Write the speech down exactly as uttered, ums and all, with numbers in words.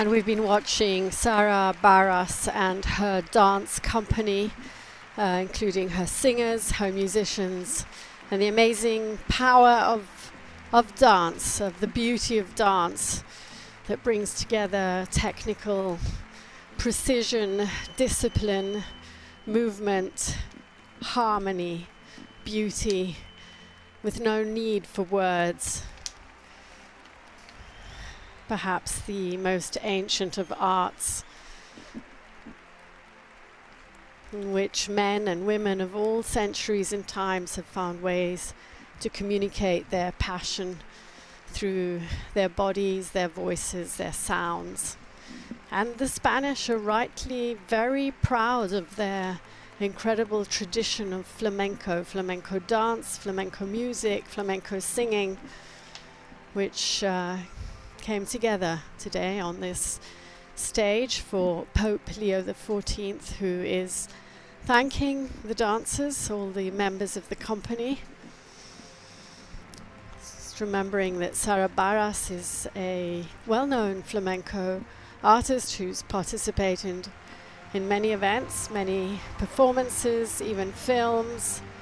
And we've been watching Sara Barras and her dance company, uh, including her singers, her musicians, and the amazing power of, of dance, of the beauty of dance that brings together technical precision, discipline, movement, harmony, beauty, with no need for words. Perhaps the most ancient of arts, in which men and women of all centuries and times have found ways to communicate their passion through their bodies, their voices, their sounds. And the Spanish are rightly very proud of their incredible tradition of flamenco, flamenco dance, flamenco music, flamenco singing, which uh, came together today on this stage for Pope Leo the fourteenth, who is thanking the dancers, all the members of the company. Just remembering that Sara Barras is a well-known flamenco artist who's participated in many events, many performances, even films,